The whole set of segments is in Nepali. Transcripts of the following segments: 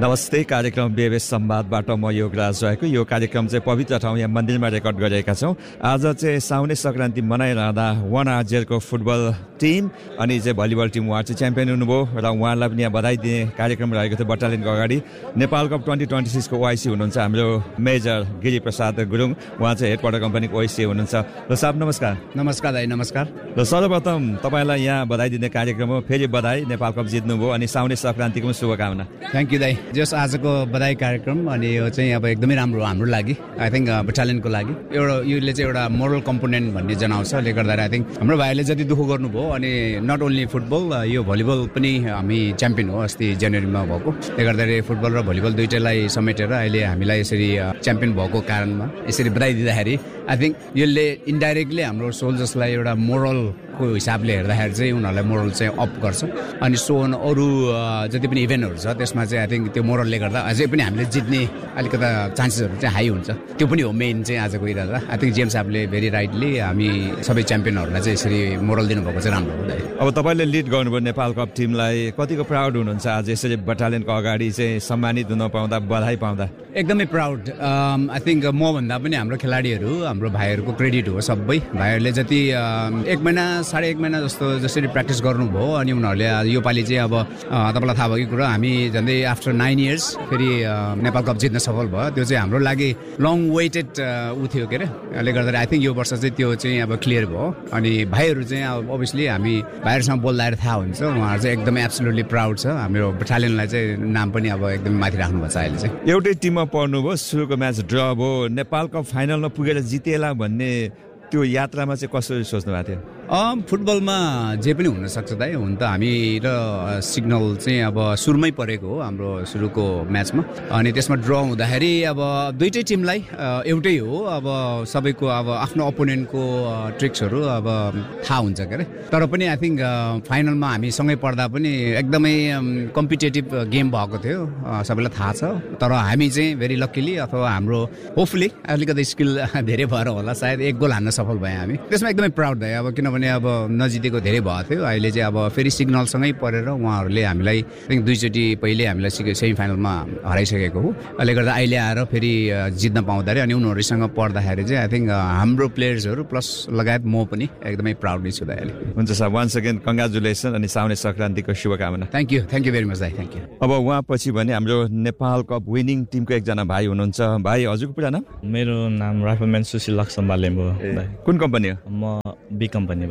नमस्ते, कार्यक्रम बेबेस संवादबाट म योगराज रहेको। यो कार्यक्रम चाहिँ पवित्र ठाउँ यहाँ मन्दिरमा रेकर्ड गरेका छौँ। आज चाहिँ साउने संक्रान्ति मनाइरहँदा 1RJ को फुटबल टिम अनि चाहिँ भलिबल टिम उहाँ चाहिँ च्याम्पियन हुनुभयो र उहाँलाई पनि यहाँ बधाई दिने कार्यक्रम रहेको थियो। बटालियनको अगाडि नेपाल कप 2026 को ओआइसी हुनुहुन्छ हाम्रो मेजर गिरिप्रसाद गुरुङ, उहाँ चाहिँ हेडक्वार्टर कम्पनीको ओआइसी हुनुहुन्छ। र साहब नमस्कार। नमस्कार दाइ, नमस्कार। र सर्वप्रथम तपाईँलाई यहाँ बधाई दिने कार्यक्रम हो। फेरि बधाई, नेपाल कप जित्नुभयो अनि साउने संक्रान्तिको पनि शुभकामना। थ्याङ्क यू दाइ। जस आजको बधाई कार्यक्रम अनि यो चाहिँ अब एकदमै राम्रो हाम्रो लागि, आई थिङ्क बटालियनको लागि एउटा योले चाहिँ एउटा मोरल कम्पोनेन्ट भन्ने जनाउँछ। यसले गर्दा आई थिङ्क हाम्रो भाइले जति दुःख गर्नुभयो अनि नट ओन्ली फुटबल, यो भलिबल पनि हामी च्याम्पियन हो अस्ति जनवरीमा भएको। त्यसले गर्दाखेरि फुटबल र भलिबल दुइटैलाई समेटेर अहिले हामीलाई यसरी च्याम्पियन भएको कारणमा यसरी बधाई दिँदाखेरि आई थिङ्क यसले इन्डाइरेक्टली हाम्रो सोल्जर्सलाई एउटा मोरलको हिसाबले हेर्दाखेरि चाहिँ उनीहरूलाई मोरल चाहिँ अप गर्छ। अनि सो अरू जति पनि इभेन्टहरू छ त्यसमा चाहिँ आई थिङ्क त्यो मोरलले गर्दा अझै पनि हामीले जित्ने अलिकता चान्सेसहरू चाहिँ हाई हुन्छ। त्यो पनि हो मेन चाहिँ आजको इरादा। आई थिङ्क जेम्स साहबले भेरी राइटली हामी सबै च्याम्पियनहरूलाई चाहिँ यसरी मोरल दिनुभएको चाहिँ राम्रो हो। अब तपाईँले लिड गर्नुभयो नेपाल कप टिमलाई, कतिको प्राउड हुनुहुन्छ आज यसरी बटालियनको अगाडि चाहिँ सम्मानित हुन पाउँदा, बधाई पाउँदा? एकदमै प्राउड। आई थिङ्क मभन्दा पनि हाम्रो खेलाडीहरू, हाम्रो भाइहरूको क्रेडिट हो। सबै भाइहरूले जति 1 महिना 1.5 महिना जस्तो जसरी प्र्याक्टिस गर्नुभयो अनि उनीहरूले योपालि चाहिँ अब तपाईँलाई थाहा भएको कुरा, हामी झन्डै आफ्टर 9 years फेरि नेपाल कप जित्न सफल भयो। त्यो चाहिँ हाम्रो लागि लङ वेटेड ऊ थियो के अरे। यसले गर्दा आई थिङ्क यो वर्ष चाहिँ त्यो चाहिँ अब क्लियर भयो। अनि भाइहरू चाहिँ अब अभियसली हामी भाइहरूसँग बोल्दाखेरि थाहा हुन्छ, उहाँहरू चाहिँ एकदमै एब्सोल्युटली प्राउड छ। हाम्रो बटालियनलाई चाहिँ नाम पनि अब एकदमै माथि राख्नुभएको छ अहिले चाहिँ। एउटै टिममा पर्नुभयो, सुरुको म्याच ड्र भयो, नेपाल कप फाइनलमा पुगेर जितेला भन्ने त्यो यात्रामा चाहिँ कसरी सोच्नु भएको थियो? फुटबलमा जे पनि हुनसक्छ दाइ। हुन त हामी र सिग्नल चाहिँ अब सुरुमै परेको हो हाम्रो सुरुको म्याचमा। अनि त्यसमा ड्र हुँदाखेरि अब दुइटै टिमलाई एउटै हो, अब सबैको अब आफ्नो अपोनेन्टको ट्रिक्सहरू अब थाहा हुन्छ के अरे। तर पनि आई थिङ्क फाइनलमा हामी सँगै पर्दा पनि एकदमै कम्पिटेटिभ गेम भएको थियो, सबैलाई थाहा छ। तर हामी चाहिँ भेरी लक्किली अथवा हाम्रो होपफुली अलिकति स्किल धेरै भएर होला सायद 1 गोल हान्न सफल भए हामी। त्यसमा एकदमै प्राउड भयो। अब किनभने अब नजितेको धेरै भएको थियो, अहिले चाहिँ अब फेरि सिग्नलसँगै परेर उहाँहरूले हामीलाई दुईचोटि पहिले हामीलाई सेमी फाइनलमा हराइसकेको हो। यसले गर्दा अहिले आएर फेरि जित्न पाउँदाखेरि अनि उनीहरूसँग पर्दाखेरि चाहिँ आई थिङ्क हाम्रो प्लेयर्सहरू प्लस लगायत म पनि एकदमै प्राउड नै छु दाइ अहिले। हुन्छ सर, वान्स अगेन कङ्ग्रेचुलेसन अनि साउने संक्रान्तिको शुभकामना। थ्याङ्क यू भेरी मच दाइ, थ्याङ्क यू। अब उहाँ पछि भने हाम्रो नेपाल कप विनिङ टिमको एकजना भाइ हुनुहुन्छ। भाइ हजुरको पुरा नाम? मेरो नाम राइफलम्यान सुशील लक्ष्मण बालेम्बो। कुन कम्पनी हो? म बी कम्पनीबाट।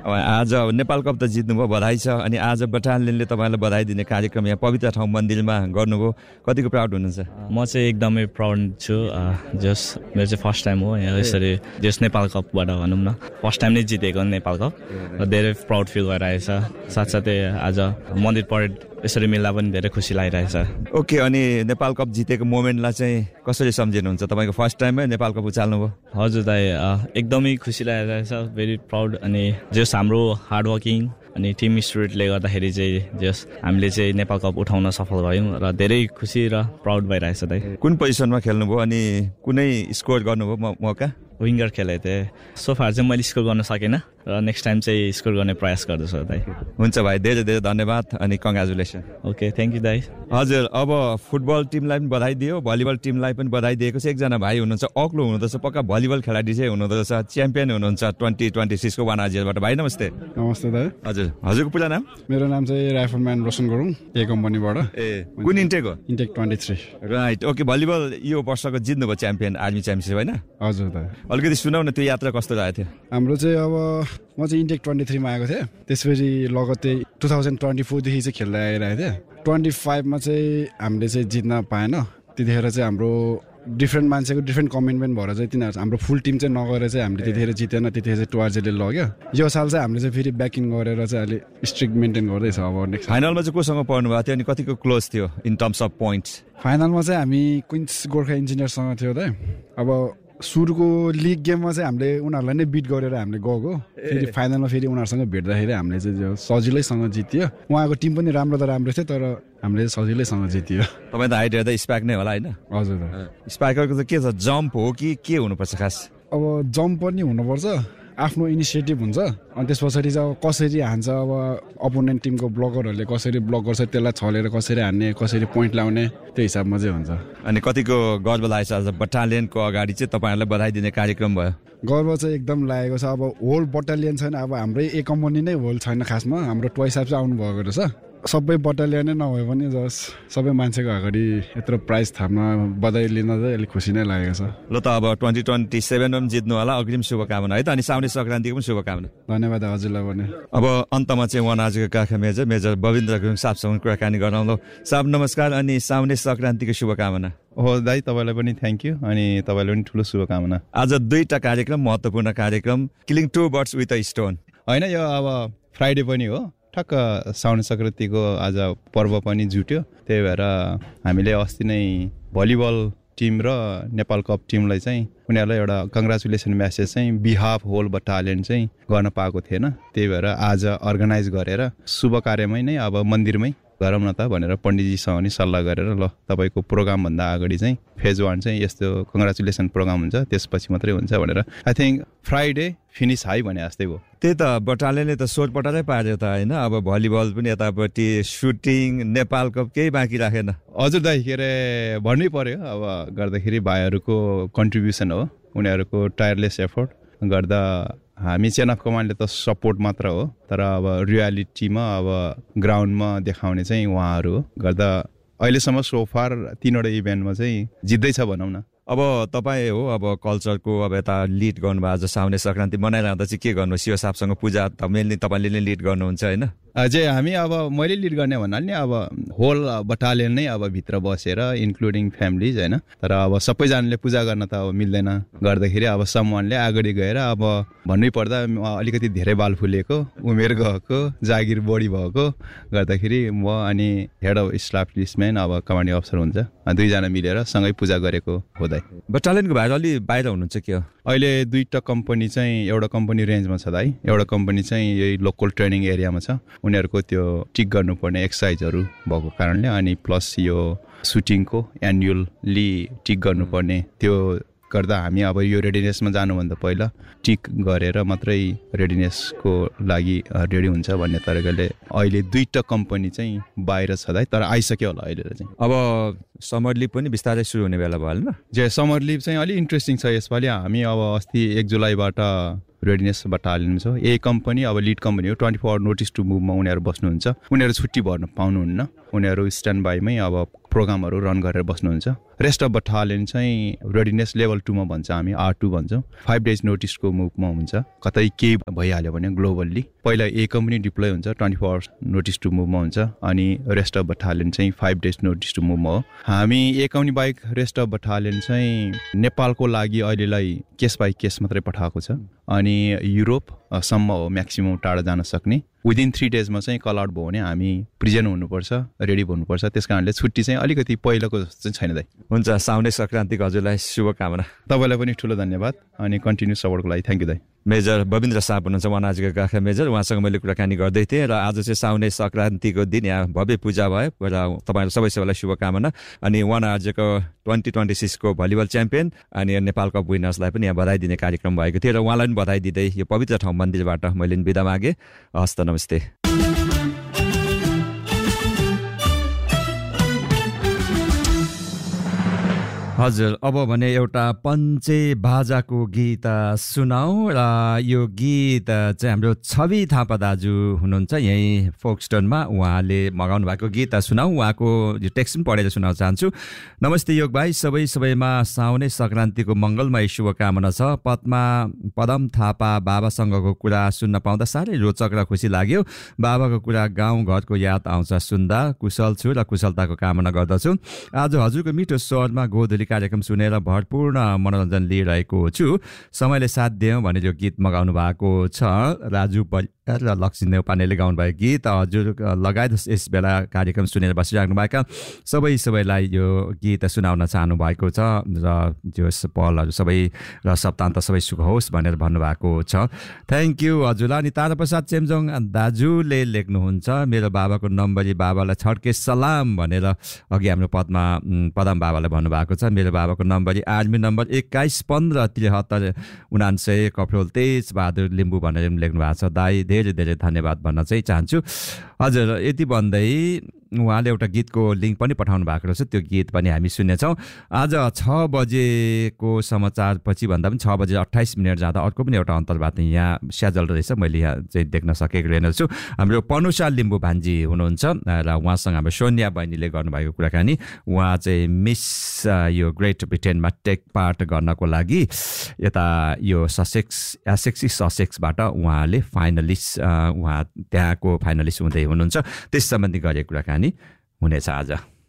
आज नेपाल कप त जित्नुभयो, बधाई छ। अनि आज बटालियनले तपाईँलाई बधाई दिने कार्यक्रम यहाँ पवित्र ठाउँ मन्दिरमा गर्नुभयो, कतिको प्राउड हुनुहुन्छ? म चाहिँ एकदमै प्राउड छु। जस मेरो चाहिँ फर्स्ट टाइम हो यहाँ यसरी जस नेपाल कपबाट भनौँ न, फर्स्ट टाइम नै जितेको नेपाल कप र धेरै प्राउड फिल भइरहेछ। साथसाथै आज मन्दिर परेड यसरी मिल्दा पनि धेरै खुसी लागिरहेछ। ओके, अनि नेपाल कप जितेको मोमेन्टलाई चाहिँ कसरी सम्झिनुहुन्छ? तपाईँको फर्स्ट टाइममै नेपाल कप उचाल्नुभयो। हजुर दाइ, एकदमै खुसी लागिरहेछ, भेरी प्राउड। अनि जस हाम्रो हार्डवर्किङ अनि टिम स्पिरिटले गर्दाखेरि चाहिँ जस हामीले चाहिँ नेपाल कप उठाउन सफल भयौँ र धेरै खुसी र प्राउड भइरहेछ दाइ। कुन पोजिसनमा खेल्नुभयो अनि कुनै स्कोर गर्नुभयो मौका? विङ्गर खेलेको थिएँ। सोफार चाहिँ मैले स्कोर गर्न सकेन र नेक्स्ट टाइम चाहिँ स्कोर गर्ने प्रयास गर्दैछु दाइ। हुन्छ भाइ, धेरै धेरै धन्यवाद अनि कङ्ग्रेचुलेसन। ओके, थ्याङ्क यू दाइ। हजुर, अब फुटबल टिमलाई पनि बधाई दियो, भलिबल टिमलाई पनि बधाई दिएको छ। एकजना भाइ हुनुहुन्छ, अग्लो हुनुहुँदछ, पक्का भलिबल खेलाडी चाहिँ हुनुहुँदछ, च्याम्पियन हुनुहुन्छ 2026 को 1RJबाट। भाइ नमस्ते। नमस्ते दाइ। हजुर, हजुरको पुरा नाम? मेरो नाम चाहिँ राइफलम्यान रोशन गुरुङ, ए कम्पनीबाट। कुन इन्टेक हो? इन्टेक 23। Right, okay. भलिबल यो वर्षको जित्नुभयो च्याम्पियन, आर्मी च्याम्पियनसिप होइन? हजुर दाइ। अलिकति सुनाउ न, त्यो यात्रा कस्तो रहेको थियो? हाम्रो चाहिँ अब म चाहिँ इन्टेक 23 मा आएको थिएँ, त्यसपछि लगत्तै 2024 देखि चाहिँ खेल्दै आइरहेको थिएँ। 25 मा चाहिँ हामीले चाहिँ जित्न पाएन। त्यतिखेर चाहिँ हाम्रो डिफ्रेन्ट मान्छेको डिफ्रेन्ट कमिटमेन्ट भएर चाहिँ तिनीहरू हाम्रो फुल टिम चाहिँ नगरेर चाहिँ हामीले त्यतिखेर जितेन। त्यतिखेर चाहिँ 2RJले लग्यो। यो साल चाहिँ हामीले चाहिँ फेरि ब्याकिङ गरेर चाहिँ अहिले स्ट्रिक्ट मेन्टेन गर्दैछ। अब नेक्स्ट फाइनलमा चाहिँ कोसँग पर्नु भएको थियो अनि कतिको क्लोज थियो इन टर्म्स अफ पोइन्ट्स? फाइनलमा चाहिँ हामी क्विन्स गोर्खा इन्जिनियरसँग थियो दाइ। अब सुरुको लिग गेममा चाहिँ हामीले उनीहरूलाई नै बिट गरेर हामीले गएको। फेरि फाइनलमा फेरि उनीहरूसँग भेट्दाखेरि हामीले चाहिँ सजिलैसँग जित्यो। उहाँको टिम पनि राम्रो त राम्रो थियो, तर हामीले सजिलैसँग जित्यो। तपाईँ त हाइट हेर्दा स्पाइक नै होला होइन? हजुर। स्पाइकरको चाहिँ के छ, जम्प हो कि के हुनुपर्छ खास? अब जम्प पनि हुनुपर्छ, आफ्नो इनिसिएटिभ हुन्छ अनि त्यस पछाडि चाहिँ अब कसरी हान्छ अब अपोनेन्ट टिमको ब्लकरहरूले कसरी ब्लक गर्छ त्यसलाई छलेर कसरी हान्ने कसरी पोइन्ट लाउने त्यो हिसाबमा चाहिँ हुन्छ। अनि कतिको गर्व लागेको छ आज बटालियनको अगाडि चाहिँ तपाईँहरूलाई बधाई दिने कार्यक्रम भयो? गर्व चाहिँ एकदम लागेको छ। अब होल बटालियन छैन, अब हाम्रै ए कम्पनी नै होल छैन खासमा, हाम्रो ट्वाइस साहब चाहिँ आउनुभएको रहेछ। सबै बटालियनै नभए पनि जस सबै मान्छेको अगाडि यत्रो प्राइज थाप्न बधाई लिन चाहिँ अलिक खुसी नै लागेको छ। ल त अब 2027मा पनि जित्नु होला, अग्रिम शुभकामना है त। अनि साउने सङ्क्रान्तिको पनि शुभकामना। धन्यवाद हजुरलाई पनि। अब अन्तमा चाहिँ वनआजको काखा मेजर बबिन्द्र गुरुङ साहबसँग कुराकानी गरौँ। ल साहब नमस्कार अनि साउने सङ्क्रान्तिको शुभकामना। हो दाइ, तपाईँलाई पनि थ्याङ्क यू अनि तपाईँलाई पनि ठुलो शुभकामना। आज 2टा कार्यक्रम, महत्त्वपूर्ण कार्यक्रम, killing 2 birds with a stone. होइन, यो अब फ्राइडे पनि हो, ठक्क साउने सङ्क्रान्तिको आज पर्व पनि जुट्यो। त्यही भएर हामीले अस्ति नै भलिबल टिम र नेपाल कप टिमलाई चाहिँ उनीहरूलाई एउटा कङ्ग्रेचुलेसन म्यासेज चाहिँ बिहाफ होल बटालियन चाहिँ गर्न पाएको थिएन। त्यही भएर आज अर्गनाइज गरेर शुभ कार्यमै नै अब मन्दिरमै गरौँ न त भनेर पण्डितजीसँग नि सल्लाह गरेर ल तपाईँको प्रोग्रामभन्दा अगाडि चाहिँ फेज 1 चाहिँ यस्तो कङ्ग्रेचुलेसन प्रोग्राम हुन्छ, त्यसपछि मात्रै हुन्छ भनेर I think Friday finish high भने जस्तै भयो। त्यही त बटालियनले त सोट पटारै पार्यो त होइन। अब भलिबल पनि यतापट्टि, सुटिङ, नेपाल कप केही बाँकी राखेन। हजुर दाइ, के अरे भन्नै पर्यो अब गर्दाखेरि भाइहरूको कन्ट्रिब्युसन हो, उनीहरूको टायरलेस एफोर्ट गर्दा हामी चेन अफ कमान्डले त सपोर्ट मात्र हो, तर अब रियालिटीमा अब ग्राउन्डमा देखाउने चाहिँ उहाँहरू हो। गर्दा अहिलेसम्म सोफार 3वटा इभेन्टमा चाहिँ जित्दैछ भनौँ न। अब तपाईँ हो अब कल्चरको अब यता लिड गर्नुभयो, आज साउने सङ्क्रान्ति मनाइरहँदा चाहिँ के गर्नु? सिओ साहबसँग पूजा त मेनली तपाईँले नै लिड गर्नुहुन्छ होइन? अझै हामी अब मैले लिड गर्ने भन्नाले नि अब होल बटालियन नै अब भित्र बसेर इन्क्लुडिङ फ्यामिलिज होइन। तर अब सबैजनाले पूजा गर्न त अब मिल्दैन, गर्दाखेरि अब समूहले अगाडि गएर अब भन्नै पर्दा अलिकति धेरै बाल फुलेको, उमेर गएको, जागिर बढी भएको गर्दाखेरि म अनि हेड अफ स्टाफ लिस्टम्यान अब कमान्डिङ अफिसर हुन्छ, 2जना मिलेर सँगै पूजा गरेको हो दाइ। बटालियनको भाइहरू अलि बाहिर हुनुहुन्छ के हो? अहिले 2टा कम्पनी चाहिँ, एउटा कम्पनी रेन्जमा छ दाइ, एउटा कम्पनी चाहिँ यही लोकल ट्रेनिङ एरियामा छ। उनीहरूको त्यो टिक गर्नुपर्ने एक्सर्साइजहरू भएको कारणले अनि प्लस यो सुटिङको एन्युअली टिक गर्नुपर्ने त्यो गर्दा हामी अब यो रेडिनेसमा जानुभन्दा पहिला टिक गरेर मात्रै रेडिनेसको लागि रेडी हुन्छ भन्ने तरिकाले अहिले 2टा कम्पनी चाहिँ बाहिर छ दाइ, तर आइसक्यो होला अहिले चाहिँ। अब समर लिभ पनि बिस्तारै सुरु हुने बेला भयो होइन? जे समर लिभ चाहिँ अलिक इन्ट्रेस्टिङ छ यसपालि। हामी अब अस्ति 1 जुलाईबाट रेडिनेस बटालियन छ। ए कम्पनी अब लिड कम्पनी हो, 24 आवर नोटिस टु मुभमा उनीहरू बस्नुहुन्छ। उनीहरू छुट्टी भर्न पाउनुहुन्न, उनीहरू स्ट्यान्ड बाईमै अब प्रोग्रामहरू रन गरेर बस्नुहुन्छ। रेस्ट अफ बटालियन चाहिँ रेडिनेस लेभल 2मा भन्छ, हामी R2 भन्छौँ। 5 डेज नोटिसको मुभमा हुन्छ, कतै केही भइहाल्यो भने ग्लोबल्ली पहिला ए कम्पनी डिप्लोय हुन्छ, 24 आवर्स नोटिस टु मुभमा हुन्छ, अनि रेस्ट अफ बटालियन चाहिँ 5 डेज नोटिस टु मुभमा हो। हामी ए कम्पनी बाहेक रेस्ट अफ बटालियन चाहिँ नेपालको लागि अहिलेलाई केस बाई केस मात्रै पठाएको छ, अनि युरोपसम्म हो म्याक्सिमम टाढा जान सक्ने। विदिन 3 डेजमा चाहिँ कल आउट भयो भने हामी प्रिजेन्ट हुनुपर्छ, रेडी हुनुपर्छ। त्यस कारणले छुट्टी चाहिँ अलिकति पहिलाको जस्तो चाहिँ छैन दाइ। हुन्छ, साउने सङ्क्रान्तिको हजुरलाई शुभकामना। तपाईँलाई पनि ठुलो धन्यवाद अनि कन्टिन्यू सपोर्टको लागि थ्याङ्क यू दाइ। मेजर बबिन्द्र साहब हुनुहुन्छ वनआजको काखा मेजर, उहाँसँग मैले कुराकानी गर्दै थिएँ र आज चाहिँ साउने सङ्क्रान्तिको दिन यहाँ भव्य पूजा भयो र तपाईँहरू सबैलाई शुभकामना। अनि वनआजको 2026 को भलिबल च्याम्पियन अनि नेपाल कप विनर्सलाई पनि यहाँ बधाई दिने कार्यक्रम भएको थियो र उहाँलाई पनि बधाई दिँदै यो पवित्र ठाउँ मन्दिरबाट मैले बिदा मागेँ। हस्त नमस्ते। हजुर, अब भने एउटा पञ्चे बाजाको गीत सुनाऊ र यो गीत चाहिँ हाम्रो छवि थापा दाजु हुनुहुन्छ यही फोक्सटनमा, उहाँले मगाउनु भएको गीत सुनाऊ। उहाँको यो टेक्स्ट पनि पढेर सुनाउन चाहन्छु। नमस्ते योग भाइ, सबैमा साउने सङ्क्रान्तिको मङ्गलमय शुभकामना छ। पदम थापा बाबासँगको कुरा सुन्न पाउँदा साह्रै रोचक र खुसी लाग्यो। बाबाको कुरा गाउँ घरको याद आउँछ सुन्दा। कुशल छु र कुशलताको कामना गर्दछु। आज हजुरको मिठो स्वरमा गोधुली कार्यक्रम सुनेर भरपूर्ण मनोरञ्जन लिइरहेको छु। समयले साथ दियौँ भने यो गीत मगाउनु भएको छ। राजु परियार र लक्ष्मी नेपानेले गाउनुभएको गीत हजुर लगायत यस बेला कार्यक्रम सुनेर बसिराख्नुभएका सबैलाई यो गीत सुनाउन चाहनु भएको छ र त्यो पलहरू सबै र सप्तान्त सबै सुख होस् भनेर भन्नुभएको छ। थ्याङ्क यू हजुरलाई। अनि ताराप्रसाद चेम्जोङ दाजुले लेख्नुहुन्छ, मेरो बाबाको नम्बरी बाबालाई छड्के सलाम भनेर अघि हाम्रो पदम बाबालाई भन्नुभएको छ। मेरो बाबाको नम्बर आर्मी नम्बर 211573 कफरोल तेज बहादुर लिम्बू भनेर लेख्नु भएको छ। दाई धेरै धेरै धन्यवाद भन्न चाहिँ चाहन्छु। हजुर, यति भन्दै उहाँले एउटा गीतको लिङ्क पनि पठाउनु भएको रहेछ, त्यो गीत पनि हामी सुन्नेछौँ। आज 6 बजेको समाचार पछि भन्दा पनि 6 बजे 28 मिनट जाँदा अर्को पनि एउटा अन्तर्वार्ता यहाँ स्याजल रहेछ, मैले यहाँ चाहिँ देख्न सकेको रहेन छु। हाम्रो पनुषा लिम्बू भान्जी हुनुहुन्छ र उहाँसँग हाम्रो सोनिया बहिनीले गर्नुभएको कुराकानी। उहाँ चाहिँ मिस यो ग्रेट ब्रिटेनमा टेक पार्ट गर्नको लागि यता यो ससेक्सबाट उहाँले फाइनलिस्ट उहाँ त्यहाँको फाइनलिस्ट हुँदै हुनुहुन्छ। त्यस सम्बन्धी गरेको कुराकानी हुनेछ आज।